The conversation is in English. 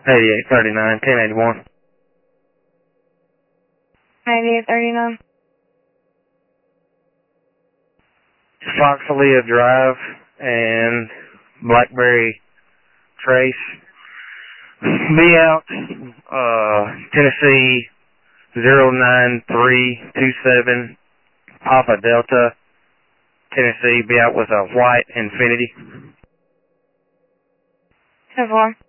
8839, 1081. 9839. Foxalia Drive and Blackberry Trace. Be out, Tennessee 09327, Papa Delta, Tennessee. Be out with a white Infiniti. 10-4.